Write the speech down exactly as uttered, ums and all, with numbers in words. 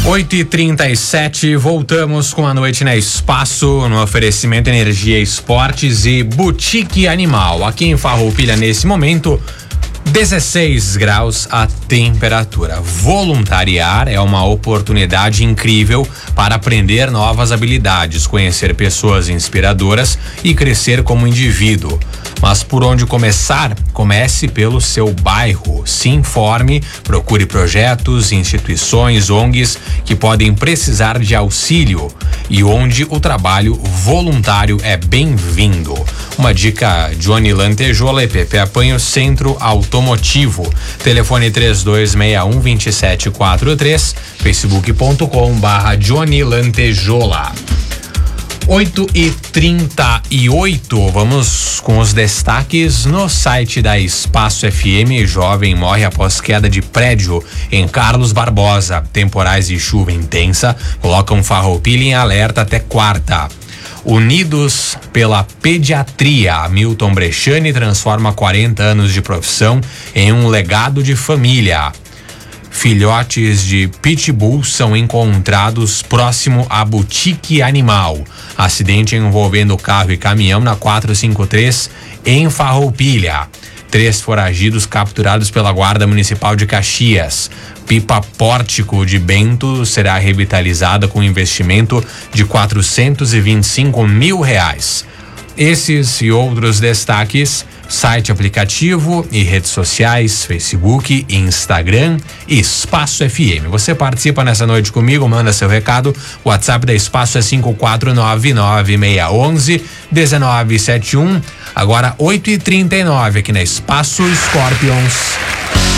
oito e trinta e sete, voltamos com a noite na Espaço, no oferecimento Energia Esportes e Boutique Animal. Aqui em Farroupilha, nesse momento, dezesseis graus a temperatura. Voluntariar é uma oportunidade incrível para aprender novas habilidades, conhecer pessoas inspiradoras e crescer como indivíduo. Mas por onde começar? Comece pelo seu bairro. Se informe, procure projetos, instituições, O N Gs que podem precisar de auxílio e onde o trabalho voluntário é bem-vindo. Uma dica: Johnny Lantejola e Pepe Apanho, Centro Automotivo. Telefone três dois seis um, dois sete quatro três, facebook ponto com barra Johnny Lantejola. oito e trinta e oito, vamos com os destaques no site da Espaço F M. Jovem morre após queda de prédio em Carlos Barbosa. Temporais e chuva intensa colocam Farroupilha em alerta até quarta. Unidos pela Pediatria, Milton Brechani transforma quarenta anos de profissão em um legado de família. Filhotes de pitbull são encontrados próximo à Boutique Animal. Acidente envolvendo carro e caminhão na quatrocentos e cinquenta e três em Farroupilha. Três foragidos capturados pela Guarda Municipal de Caxias. Pipa Pórtico de Bento será revitalizada com investimento de quatrocentos e vinte e cinco mil reais. Esses e outros destaques, site, aplicativo e redes sociais, Facebook, Instagram, Espaço F M. Você participa nessa noite comigo, manda seu recado. O WhatsApp da Espaço é cinco quatro nove nove seis um um um nove sete um. Agora oito e trinta e nove aqui na Espaço Scorpions.